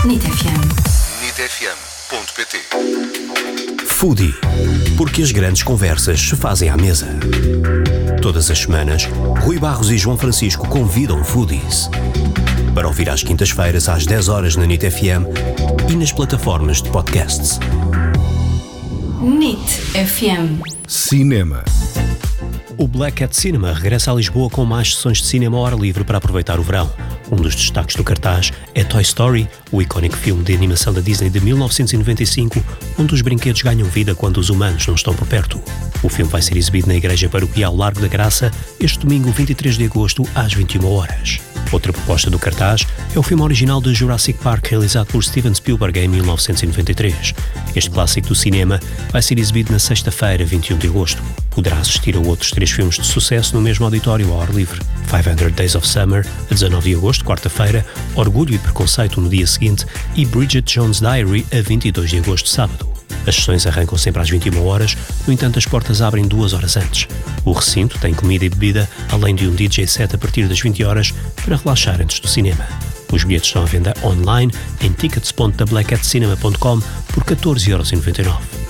NIT FM. nitfm.pt. Foodie, porque as grandes conversas se fazem à mesa. Todas as semanas, Rui Barros e João Francisco convidam foodies para ouvir às quintas-feiras às 10 horas na NIT FM e nas plataformas de podcasts. NIT FM. Cinema. O Black Cat Cinema regressa a Lisboa com mais sessões de cinema ao ar livre para aproveitar o verão. Um dos destaques do cartaz é Toy Story, o icónico filme de animação da Disney de 1995, onde os brinquedos ganham vida quando os humanos não estão por perto. O filme vai ser exibido na Igreja Paroquial Largo da Graça este domingo 23 de agosto às 21 horas. Outra proposta do cartaz é o filme original de Jurassic Park, realizado por Steven Spielberg em 1993. Este clássico do cinema vai ser exibido na sexta-feira, 21 de agosto. Poderá assistir a outros 3 filmes de sucesso no mesmo auditório ao ar livre. 500 Days of Summer, a 19 de agosto, quarta-feira, Orgulho e Preconceito no dia seguinte e Bridget Jones' Diary, a 22 de agosto, sábado. As sessões arrancam sempre às 21 horas, no entanto as portas abrem 2 horas antes. O recinto tem comida e bebida, além de um DJ set a partir das 20 horas para relaxar antes do cinema. Os bilhetes estão à venda online em tickets.blackcatcinema.com por 14,99€.